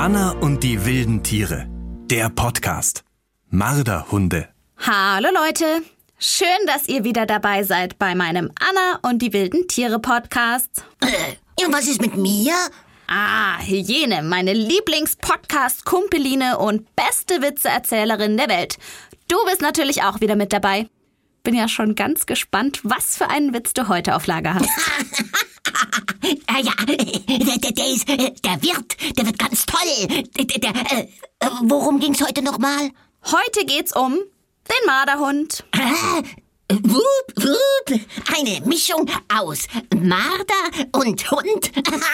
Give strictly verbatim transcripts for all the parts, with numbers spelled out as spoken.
Anna und die wilden Tiere. Der Podcast. Marderhunde. Hallo Leute. Schön, dass ihr wieder dabei seid bei meinem Anna und die wilden Tiere Podcast. Äh, und was ist mit mir? Ah, Hyäne, meine Lieblings-Podcast-Kumpeline und beste Witzeerzählerin der Welt. Du bist natürlich auch wieder mit dabei. Bin ja schon ganz gespannt, was für einen Witz du heute auf Lager hast. Ah ja, der, der, der ist, der wird, der wird ganz toll. Der, der, äh, worum ging's heute nochmal? Heute geht's um den Marderhund. Ah, wup, wup, eine Mischung aus Marder und Hund.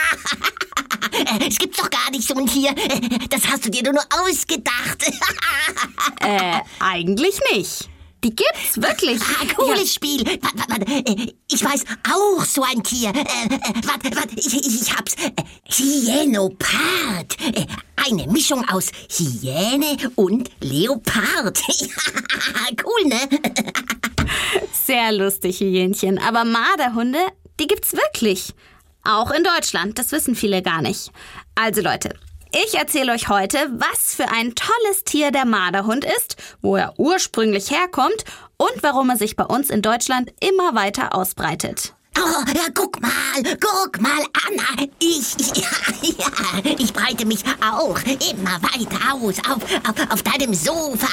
Es gibt's doch gar nicht so ein Tier. Das hast du dir nur ausgedacht. äh, eigentlich nicht. Die gibt's wirklich. Ah, cooles ja. Spiel. Warte, warte, ich weiß auch so ein Tier. Äh, warte, warte, ich, ich hab's. Hyänopard. Eine Mischung aus Hyäne und Leopard. Cool, ne? Sehr lustig, Hyänchen. Aber Marderhunde, die gibt's wirklich. Auch in Deutschland. Das wissen viele gar nicht. Also Leute, ich erzähle euch heute, was für ein tolles Tier der Marderhund ist, wo er ursprünglich herkommt und warum er sich bei uns in Deutschland immer weiter ausbreitet. Oh, ja, guck mal, guck mal, Anna, ich, ja, ja, ich breite mich auch immer weiter aus auf, auf, auf deinem Sofa.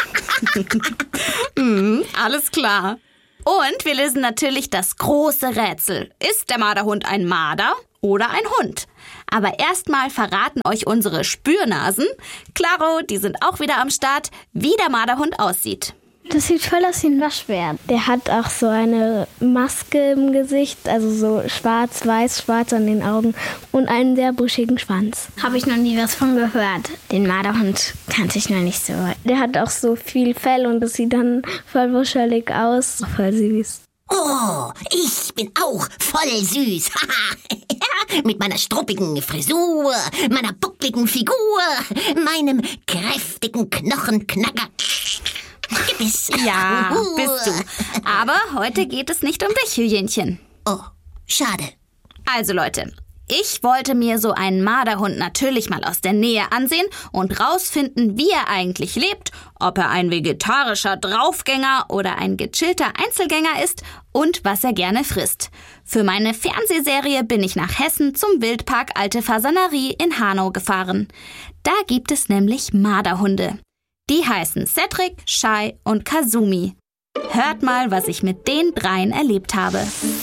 mm, alles klar. Und wir lösen natürlich das große Rätsel. Ist der Marderhund ein Marder oder ein Hund? Aber erstmal verraten euch unsere Spürnasen, Claro, die sind auch wieder am Start, wie der Marderhund aussieht. Das sieht voll aus wie ein Waschbär. Der hat auch so eine Maske im Gesicht, also so schwarz, weiß, schwarz an den Augen und einen sehr buschigen Schwanz. Habe ich noch nie was von gehört. Den Marderhund kannte ich noch nicht so. Der hat auch so viel Fell und das sieht dann voll wuschelig aus. Voll süß. Oh, ich bin auch voll süß. Mit meiner struppigen Frisur, meiner buckligen Figur, meinem kräftigen Knochenknacker. Gebiss. Ja, bist du. Aber heute geht es nicht um dich, Hyänchen. Oh, schade. Also Leute, ich wollte mir so einen Marderhund natürlich mal aus der Nähe ansehen und rausfinden, wie er eigentlich lebt, ob er ein vegetarischer Draufgänger oder ein gechillter Einzelgänger ist und was er gerne frisst. Für meine Fernsehserie bin ich nach Hessen zum Wildpark Alte Fasanerie in Hanau gefahren. Da gibt es nämlich Marderhunde. Die heißen Cedric, Shai und Kazumi. Hört mal, was ich mit den dreien erlebt habe.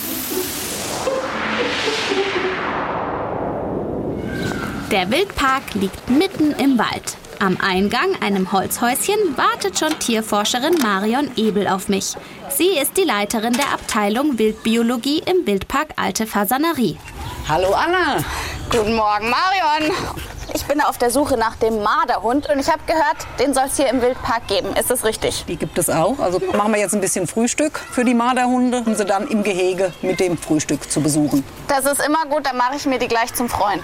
Der Wildpark liegt mitten im Wald. Am Eingang, einem Holzhäuschen, wartet schon Tierforscherin Marion Ebel auf mich. Sie ist die Leiterin der Abteilung Wildbiologie im Wildpark Alte Fasanerie. Hallo Anna. Guten Morgen Marion. Ich bin auf der Suche nach dem Marderhund und ich habe gehört, den soll es hier im Wildpark geben. Ist das richtig? Die gibt es auch. Also machen wir jetzt ein bisschen Frühstück für die Marderhunde, um sie dann im Gehege mit dem Frühstück zu besuchen. Das ist immer gut, dann mache ich mir die gleich zum Freund.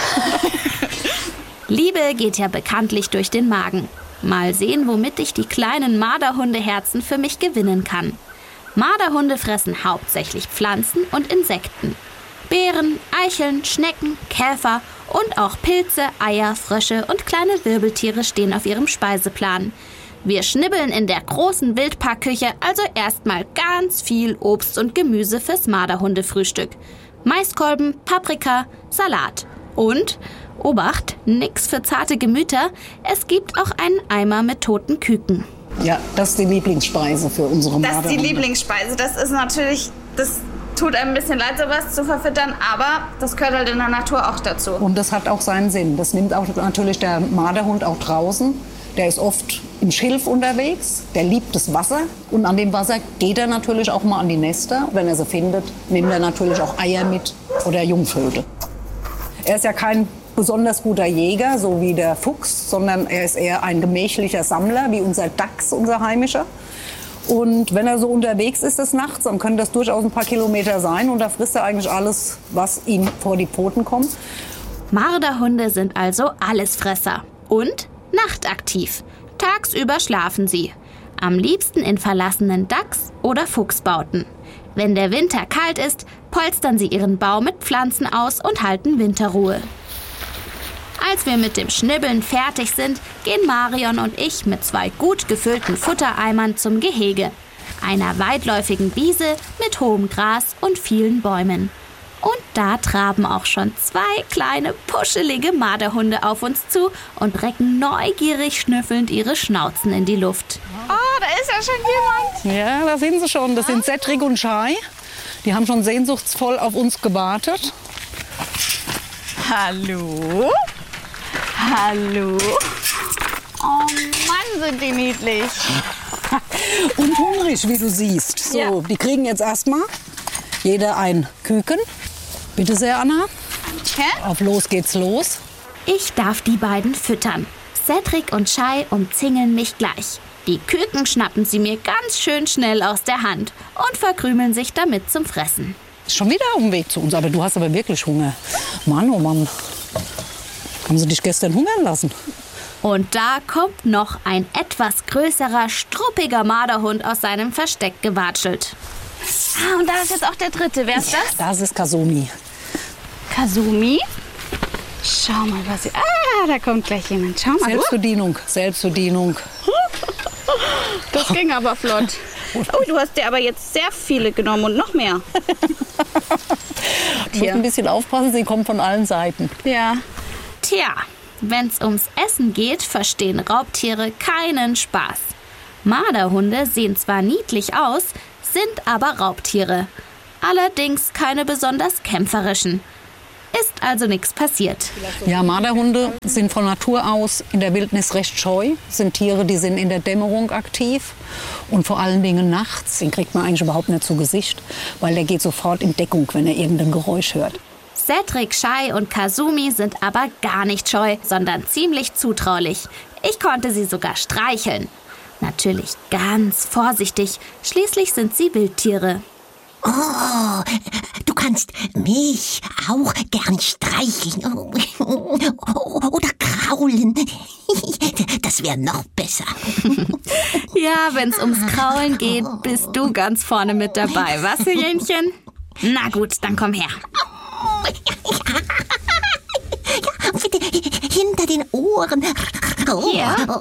Liebe geht ja bekanntlich durch den Magen. Mal sehen, womit ich die kleinen Marderhundeherzen für mich gewinnen kann. Marderhunde fressen hauptsächlich Pflanzen und Insekten. Beeren, Eicheln, Schnecken, Käfer und auch Pilze, Eier, Frösche und kleine Wirbeltiere stehen auf ihrem Speiseplan. Wir schnibbeln in der großen Wildparkküche also erstmal ganz viel Obst und Gemüse fürs Marderhundefrühstück. Maiskolben, Paprika, Salat und, Obacht, nix für zarte Gemüter, es gibt auch einen Eimer mit toten Küken. Ja, das ist die Lieblingsspeise für unsere Marderhunde. Das ist die Lieblingsspeise, das ist natürlich, das tut einem ein bisschen leid, sowas zu verfüttern, aber das gehört halt in der Natur auch dazu. Und das hat auch seinen Sinn. Das nimmt auch natürlich der Marderhund auch draußen. Der ist oft im Schilf unterwegs, der liebt das Wasser und an dem Wasser geht er natürlich auch mal an die Nester. Wenn er sie findet, nimmt er natürlich auch Eier mit oder Jungvögel. Er ist ja kein besonders guter Jäger, so wie der Fuchs, sondern er ist eher ein gemächlicher Sammler, wie unser Dachs, unser heimischer. Und wenn er so unterwegs ist des Nachts, dann können das durchaus ein paar Kilometer sein und da frisst er eigentlich alles, was ihm vor die Pfoten kommt. Marderhunde sind also Allesfresser und nachtaktiv. Tagsüber schlafen sie. Am liebsten in verlassenen Dachs- oder Fuchsbauten. Wenn der Winter kalt ist, polstern sie ihren Bau mit Pflanzen aus und halten Winterruhe. Als wir mit dem Schnibbeln fertig sind, gehen Marion und ich mit zwei gut gefüllten Futtereimern zum Gehege. Einer weitläufigen Wiese mit hohem Gras und vielen Bäumen. Und da traben auch schon zwei kleine, puschelige Marderhunde auf uns zu und recken neugierig schnüffelnd ihre Schnauzen in die Luft. Oh, da ist ja schon jemand. Ja, da sind sie schon. Das sind Cedric und Shai. Die haben schon sehnsuchtsvoll auf uns gewartet. Hallo. Hallo. Oh Mann, sind die niedlich. Und hungrig, wie du siehst. So, Ja. die kriegen jetzt erstmal jeder ein Küken. Bitte sehr, Anna. Hä? Auf los geht's los. Ich darf die beiden füttern. Cedric und Shai umzingeln mich gleich. Die Küken schnappen sie mir ganz schön schnell aus der Hand und verkrümeln sich damit zum Fressen. Ist schon wieder auf dem Weg zu uns, aber du hast aber wirklich Hunger. Mann, oh Mann. Haben sie dich gestern hungern lassen? Und da kommt noch ein etwas größerer, struppiger Marderhund aus seinem Versteck gewatschelt. Ah, und da ist jetzt auch der dritte. Wer ist das? Das ist Kasumi. Kasumi. Schau mal, was sie... Ah, da kommt gleich jemand. Schau mal, du. Selbstbedienung, Selbstbedienung. Das ging aber flott. Oh, du hast dir aber jetzt sehr viele genommen und noch mehr. Ich muss ein bisschen aufpassen, sie kommen von allen Seiten. Ja. Tja, wenn's ums Essen geht, verstehen Raubtiere keinen Spaß. Marderhunde sehen zwar niedlich aus, sind aber Raubtiere. Allerdings keine besonders kämpferischen. Ist also nichts passiert. Ja, Marderhunde sind von Natur aus in der Wildnis recht scheu. Sind Tiere, die sind in der Dämmerung aktiv. Und vor allen Dingen nachts. Den kriegt man eigentlich überhaupt nicht zu Gesicht, weil der geht sofort in Deckung, wenn er irgendein Geräusch hört. Cedric, Shai und Kasumi sind aber gar nicht scheu, sondern ziemlich zutraulich. Ich konnte sie sogar streicheln. Natürlich ganz vorsichtig. Schließlich sind sie Wildtiere. Oh, du kannst mich auch gern streicheln oder kraulen. Das wäre noch besser. Ja, wenn's ums Kraulen geht, bist du ganz vorne mit dabei, was, Hähnchen? Na gut, dann komm her. Ja, bitte hinter den Ohren. Hier?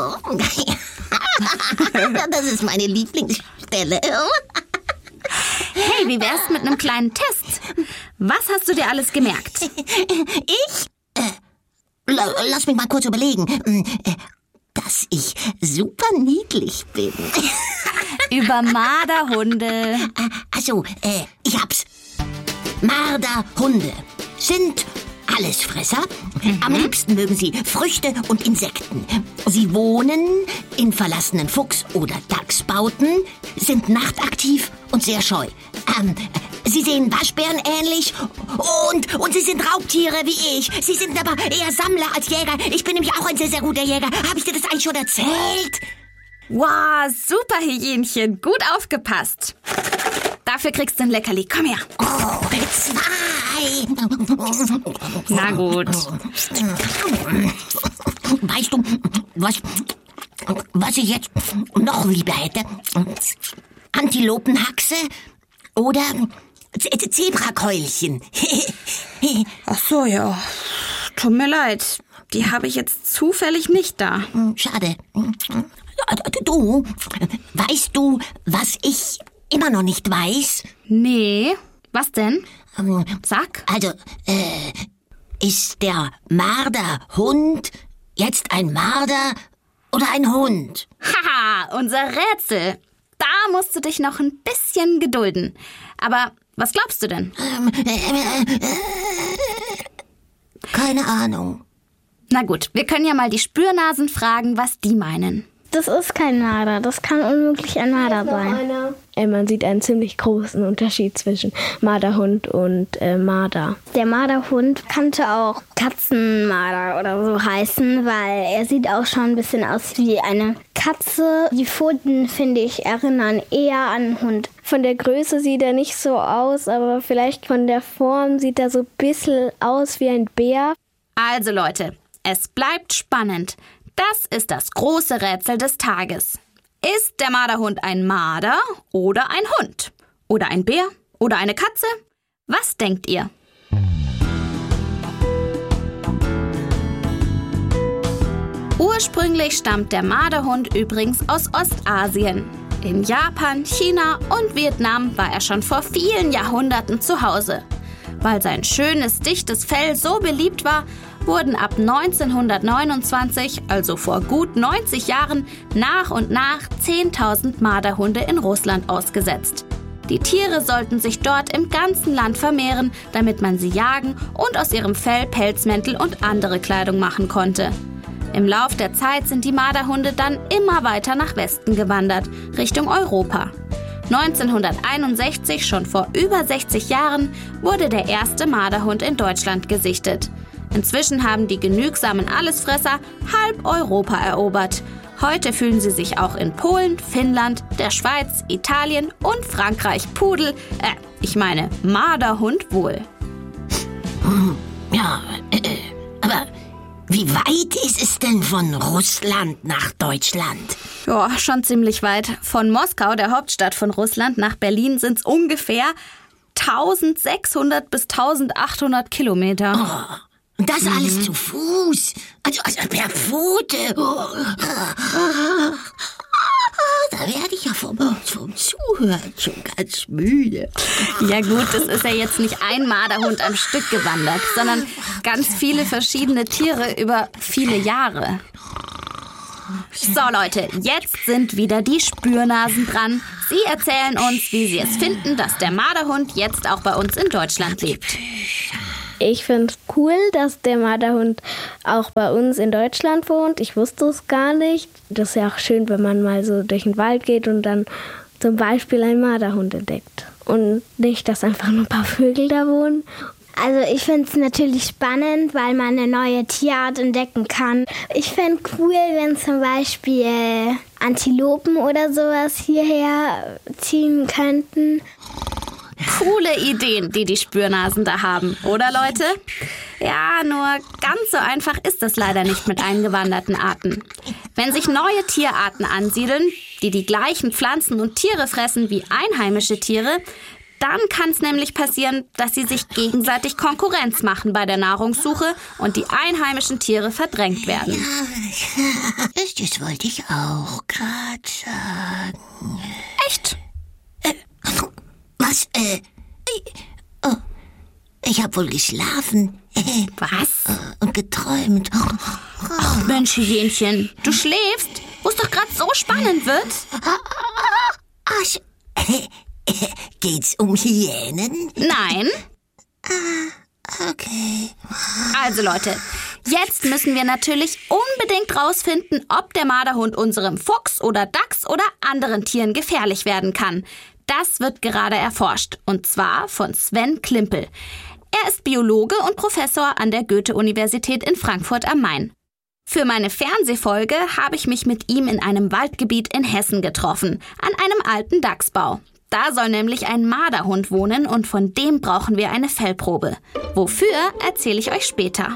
Das ist meine Lieblingsstelle. Hey, wie wär's mit einem kleinen Test? Was hast du dir alles gemerkt? Ich? Äh, la- lass mich mal kurz überlegen. Äh, Dass ich super niedlich bin. Über Marderhunde. Also, äh, ich hab's. Marderhunde sind Allesfresser. Am liebsten mögen sie Früchte und Insekten. Sie wohnen in verlassenen Fuchs- oder Dachsbauten, sind nachtaktiv und sehr scheu. Ähm, sie sehen Waschbären ähnlich und, und sie sind Raubtiere wie ich. Sie sind aber eher Sammler als Jäger. Ich bin nämlich auch ein sehr, sehr guter Jäger. Habe ich dir das eigentlich schon erzählt? Wow, super, Hähnchen. Gut aufgepasst. Dafür kriegst du ein Leckerli. Komm her. Oh, zwei. Na gut. Weißt du, was, was ich jetzt noch lieber hätte? Antilopenhaxe oder Z- Zebrakeulchen. Ach so, ja. Tut mir leid. Die habe ich jetzt zufällig nicht da. Schade. Du, weißt du, was ich immer noch nicht weiß? Nee. Was denn? Ähm, Sag. Also, äh, ist der Marderhund jetzt ein Marder oder ein Hund? Haha, unser Rätsel. Da musst du dich noch ein bisschen gedulden. Aber was glaubst du denn? Ähm, äh, äh, äh, keine Ahnung. Na gut, wir können ja mal die Spürnasen fragen, was die meinen. Das ist kein Marder, das kann unmöglich ein Marder sein. Äh, man sieht einen ziemlich großen Unterschied zwischen Marderhund und äh, Marder. Der Marderhund könnte auch Katzenmarder oder so heißen, weil er sieht auch schon ein bisschen aus wie eine Katze. Die Pfoten, finde ich, erinnern eher an einen Hund. Von der Größe sieht er nicht so aus, aber vielleicht von der Form sieht er so ein bisschen aus wie ein Bär. Also Leute, es bleibt spannend. Das ist das große Rätsel des Tages. Ist der Marderhund ein Marder oder ein Hund? Oder ein Bär? Oder eine Katze? Was denkt ihr? Ursprünglich stammt der Marderhund übrigens aus Ostasien. In Japan, China und Vietnam war er schon vor vielen Jahrhunderten zu Hause. Weil sein schönes, dichtes Fell so beliebt war, wurden ab neunzehnhundertneunundzwanzig, also vor gut neunzig Jahren, nach und nach zehntausend Marderhunde in Russland ausgesetzt. Die Tiere sollten sich dort im ganzen Land vermehren, damit man sie jagen und aus ihrem Fell Pelzmäntel und andere Kleidung machen konnte. Im Lauf der Zeit sind die Marderhunde dann immer weiter nach Westen gewandert, Richtung Europa. neunzehnhunderteinundsechzig, schon vor über sechzig Jahren, wurde der erste Marderhund in Deutschland gesichtet. Inzwischen haben die genügsamen Allesfresser halb Europa erobert. Heute fühlen sie sich auch in Polen, Finnland, der Schweiz, Italien und Frankreich Pudel, äh, ich meine Marderhund wohl. Ja, äh, aber wie weit ist es denn von Russland nach Deutschland? Ja, schon ziemlich weit. Von Moskau, der Hauptstadt von Russland, nach Berlin sind es ungefähr eintausendsechshundert bis eintausendachthundert Kilometer. Oh. Und das mhm. alles zu Fuß, also, also per Pfote. Oh. Da werde ich ja vom, vom Zuhören schon ganz müde. Ja gut, das ist ja jetzt nicht ein Marderhund am Stück gewandert, sondern ganz viele verschiedene Tiere über viele Jahre. So Leute, jetzt sind wieder die Spürnasen dran. Sie erzählen uns, wie sie es finden, dass der Marderhund jetzt auch bei uns in Deutschland lebt. Ich finde es cool, dass der Marderhund auch bei uns in Deutschland wohnt. Ich wusste es gar nicht. Das ist ja auch schön, wenn man mal so durch den Wald geht und dann zum Beispiel einen Marderhund entdeckt. Und nicht, dass einfach nur ein paar Vögel da wohnen. Also ich finde es natürlich spannend, weil man eine neue Tierart entdecken kann. Ich fände cool, wenn zum Beispiel Antilopen oder sowas hierher ziehen könnten. Coole Ideen, die die Spürnasen da haben, oder Leute? Ja, nur ganz so einfach ist es leider nicht mit eingewanderten Arten. Wenn sich neue Tierarten ansiedeln, die die gleichen Pflanzen und Tiere fressen wie einheimische Tiere, dann kann es nämlich passieren, dass sie sich gegenseitig Konkurrenz machen bei der Nahrungssuche und die einheimischen Tiere verdrängt werden. Ja, das wollte ich auch gerade sagen. Echt? Äh, was? Äh, oh, ich habe wohl geschlafen. Was? Und geträumt. Ach, Menschenhähnchen, du schläfst, wo es doch gerade so spannend wird. Ach, geht's um Hyänen? Nein. Ah, okay. Also Leute, jetzt müssen wir natürlich unbedingt rausfinden, ob der Marderhund unserem Fuchs oder Dachs oder anderen Tieren gefährlich werden kann. Das wird gerade erforscht, und zwar von Sven Klimpel. Er ist Biologe und Professor an der Goethe-Universität in Frankfurt am Main. Für meine Fernsehfolge habe ich mich mit ihm in einem Waldgebiet in Hessen getroffen, an einem alten Dachsbau. Da soll nämlich ein Marderhund wohnen und von dem brauchen wir eine Fellprobe. Wofür, erzähle ich euch später.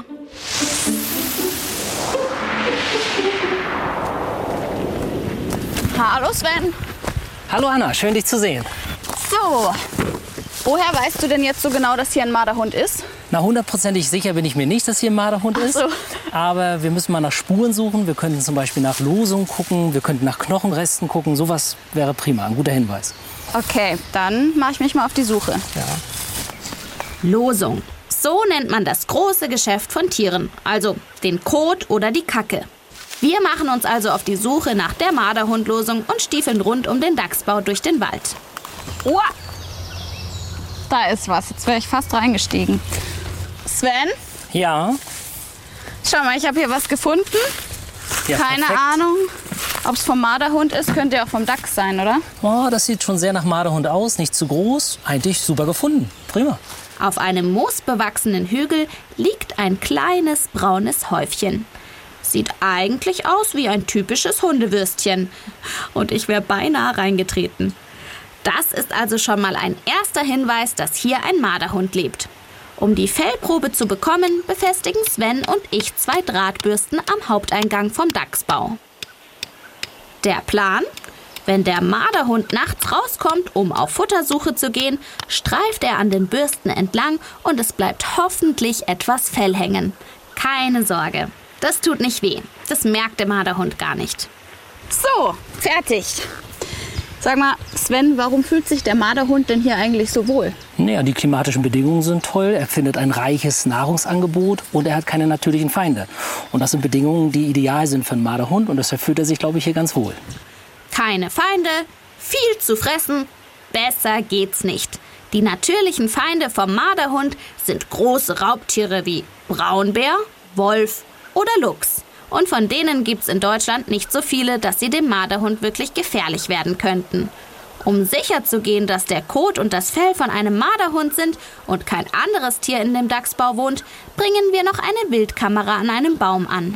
Hallo Sven. Hallo Anna, schön dich zu sehen. So, woher weißt du denn jetzt so genau, dass hier ein Marderhund ist? Na, hundertprozentig sicher bin ich mir nicht, dass hier ein Marderhund ist. Ach so. Aber wir müssen mal nach Spuren suchen. Wir könnten zum Beispiel nach Losung gucken, wir könnten nach Knochenresten gucken. Sowas wäre prima, ein guter Hinweis. Okay, dann mache ich mich mal auf die Suche. Ja. Losung. So nennt man das große Geschäft von Tieren, also den Kot oder die Kacke. Wir machen uns also auf die Suche nach der Marderhundlosung und stiefeln rund um den Dachsbau durch den Wald. Uah. Da ist was, jetzt wäre ich fast reingestiegen. Sven? Ja? Schau mal, ich habe hier was gefunden. Ja, Keine perfekt. Ahnung, ob es vom Marderhund ist, könnte ja auch vom Dachs sein, oder? Oh, das sieht schon sehr nach Marderhund aus, nicht zu groß. Eigentlich super gefunden, prima. Auf einem moosbewachsenen Hügel liegt ein kleines braunes Häufchen. Sieht eigentlich aus wie ein typisches Hundewürstchen. Und ich wäre beinahe reingetreten. Das ist also schon mal ein erster Hinweis, dass hier ein Marderhund lebt. Um die Fellprobe zu bekommen, befestigen Sven und ich zwei Drahtbürsten am Haupteingang vom Dachsbau. Der Plan? Wenn der Marderhund nachts rauskommt, um auf Futtersuche zu gehen, streift er an den Bürsten entlang und es bleibt hoffentlich etwas Fell hängen. Keine Sorge. Das tut nicht weh. Das merkt der Marderhund gar nicht. So, fertig. Sag mal, Sven, warum fühlt sich der Marderhund denn hier eigentlich so wohl? Naja, die klimatischen Bedingungen sind toll. Er findet ein reiches Nahrungsangebot und er hat keine natürlichen Feinde. Und das sind Bedingungen, die ideal sind für einen Marderhund. Und deshalb fühlt er sich, glaube ich, hier ganz wohl. Keine Feinde, viel zu fressen. Besser geht's nicht. Die natürlichen Feinde vom Marderhund sind große Raubtiere wie Braunbär, Wolf oder Luchs. Und von denen gibt's in Deutschland nicht so viele, dass sie dem Marderhund wirklich gefährlich werden könnten. Um sicherzugehen, dass der Kot und das Fell von einem Marderhund sind und kein anderes Tier in dem Dachsbau wohnt, bringen wir noch eine Wildkamera an einem Baum an.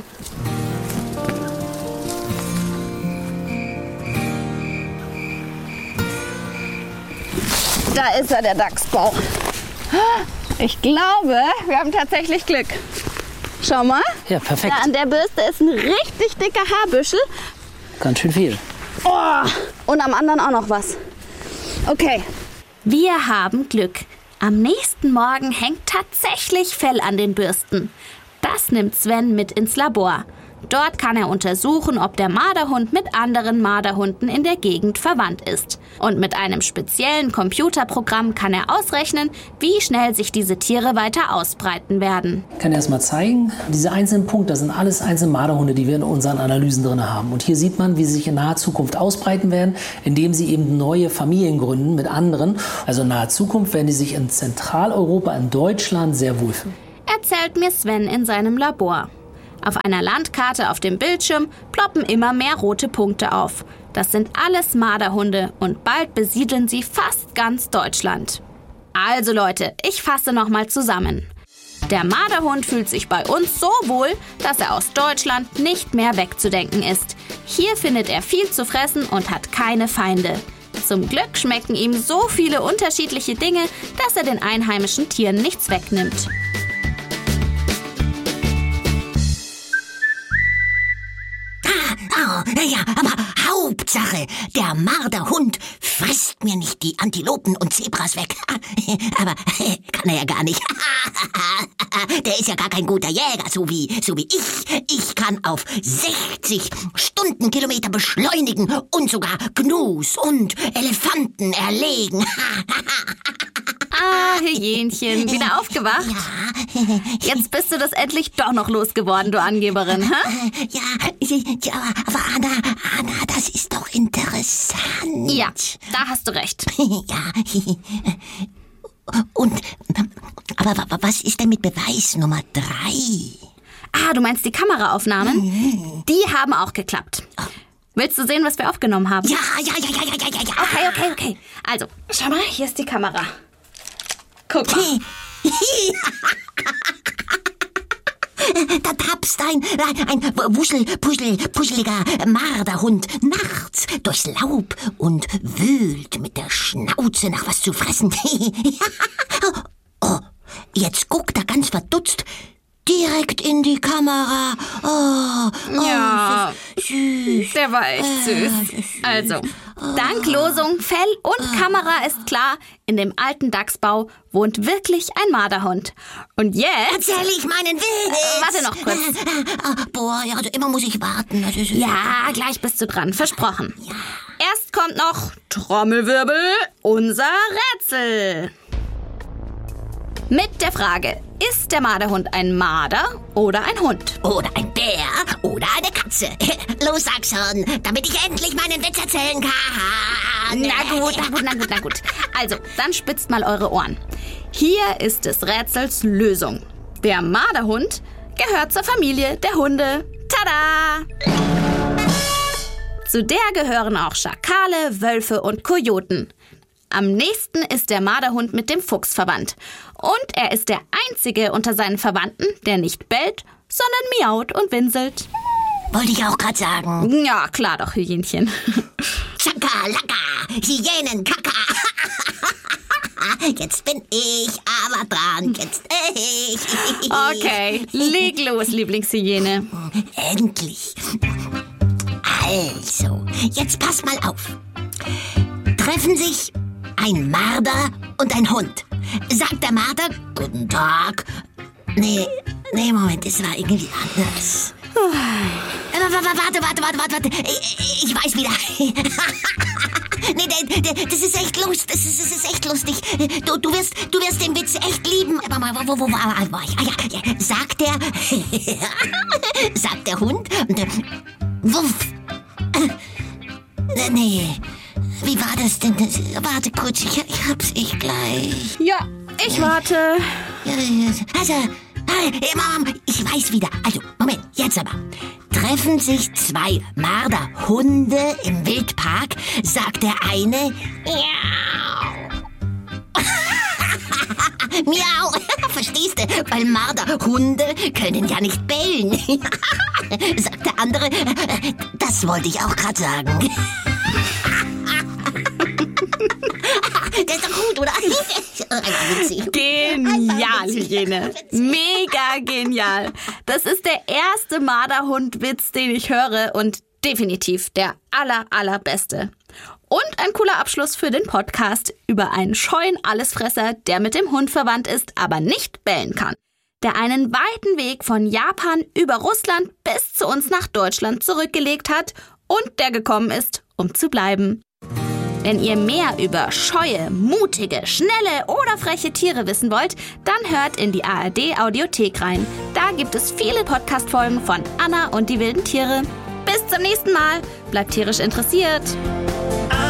Da ist er, der Dachsbau. Ich glaube, wir haben tatsächlich Glück. Schau mal. Ja, perfekt. Da an der Bürste ist ein richtig dicker Haarbüschel. Ganz schön viel. Oh, und am anderen auch noch was. Okay. Wir haben Glück. Am nächsten Morgen hängt tatsächlich Fell an den Bürsten. Das nimmt Sven mit ins Labor. Dort kann er untersuchen, ob der Marderhund mit anderen Marderhunden in der Gegend verwandt ist. Und mit einem speziellen Computerprogramm kann er ausrechnen, wie schnell sich diese Tiere weiter ausbreiten werden. Ich kann erst mal zeigen, diese einzelnen Punkte, das sind alles einzelne Marderhunde, die wir in unseren Analysen drin haben. Und hier sieht man, wie sie sich in naher Zukunft ausbreiten werden, indem sie eben neue Familien gründen mit anderen. Also in naher Zukunft werden die sich in Zentraleuropa, in Deutschland sehr wohlfühlen. Erzählt mir Sven in seinem Labor. Auf einer Landkarte auf dem Bildschirm ploppen immer mehr rote Punkte auf. Das sind alles Marderhunde und bald besiedeln sie fast ganz Deutschland. Also Leute, ich fasse nochmal zusammen. Der Marderhund fühlt sich bei uns so wohl, dass er aus Deutschland nicht mehr wegzudenken ist. Hier findet er viel zu fressen und hat keine Feinde. Zum Glück schmecken ihm so viele unterschiedliche Dinge, dass er den einheimischen Tieren nichts wegnimmt. Oh, ja, aber Hauptsache, der Marderhund frisst mir nicht die Antilopen und Zebras weg. Aber kann er ja gar nicht. Der ist ja gar kein guter Jäger, so wie, so wie ich. Ich kann auf sechzig Stundenkilometer beschleunigen und sogar Gnus und Elefanten erlegen. Ah, Hyänchen, wieder aufgewacht? Ja. Jetzt bist du das endlich doch noch losgeworden, du Angeberin, hä? Ja, ja, aber Anna, Anna, das ist doch interessant. Ja, da hast du recht. Ja. Und, aber was ist denn mit Beweis Nummer drei? Ah, du meinst die Kameraaufnahmen? Die haben auch geklappt. Willst du sehen, was wir aufgenommen haben? Ja, ja, ja, ja, ja, ja, ja. Okay, okay, okay. Also, schau mal, hier ist die Kamera. Guck mal. Da tapst ein, ein wuschel, puschel, puscheliger Marderhund nachts durchs Laub und wühlt mit der Schnauze nach was zu fressen. Oh, jetzt guckt er ganz verdutzt direkt in die Kamera. Oh, oh Ja, süß. der war echt süß. Also, dank Losung, Fell und Kamera ist klar, in dem alten Dachsbau wohnt wirklich ein Marderhund. Und jetzt... Erzähl ich meinen Witz. Äh, warte noch kurz. Äh, boah, ja, also immer muss ich warten. Das ist, Ja, gleich bist du dran, versprochen. Erst kommt noch, Trommelwirbel, unser Rätsel. Mit der Frage, ist der Marderhund ein Marder oder ein Hund? Oder ein Bär oder eine Katze. Los, sag schon, damit ich endlich meinen Witz erzählen kann. Na gut, na gut, na gut, na gut. Also, dann spitzt mal eure Ohren. Hier ist des Rätsels Lösung. Der Marderhund gehört zur Familie der Hunde. Tada! Zu der gehören auch Schakale, Wölfe und Kojoten. Am nächsten ist der Marderhund mit dem Fuchs verwandt. Und er ist der einzige unter seinen Verwandten, der nicht bellt, sondern miaut und winselt. Wollte ich auch gerade sagen. Ja, klar doch, Hyänchen. Chaka, laka, Hyänen, kaka. Jetzt bin ich aber dran, jetzt ich. Okay, leg los, Lieblingshyäne. Endlich. Also, jetzt pass mal auf. Treffen sich ein Marder und ein Hund. Sagt der Marder, guten Tag. Nee, nee, Moment, es war irgendwie anders. Warte, warte, warte, warte, warte. Ich, ich weiß wieder. Nee, das ist echt lustig. Das ist, das ist echt lustig. Du, du, wirst, du wirst den Witz echt lieben. Aber wo, wo, wo war ich? Ah, ja, ja. Sagt der... sagt der Hund... Wuff. Nee. Wie war das denn? Warte kurz, ich, ich hab's ich gleich. Ja, ich warte. Also, ich weiß wieder. Also, Moment, jetzt aber. Treffen sich zwei Marderhunde im Wildpark, sagt der eine Miau. Miau, verstehst du? Weil Marderhunde können ja nicht bellen. Sagt der andere, das wollte ich auch gerade sagen. Der ist doch gut, oder? Genial, Hygiene. Mega genial. Das ist der erste Marderhund-Witz, den ich höre und definitiv der aller, allerbeste. Und ein cooler Abschluss für den Podcast über einen scheuen Allesfresser, der mit dem Hund verwandt ist, aber nicht bellen kann. Der einen weiten Weg von Japan über Russland bis zu uns nach Deutschland zurückgelegt hat und der gekommen ist, um zu bleiben. Wenn ihr mehr über scheue, mutige, schnelle oder freche Tiere wissen wollt, dann hört in die A R D-Audiothek rein. Da gibt es viele Podcast-Folgen von Anna und die wilden Tiere. Bis zum nächsten Mal. Bleibt tierisch interessiert.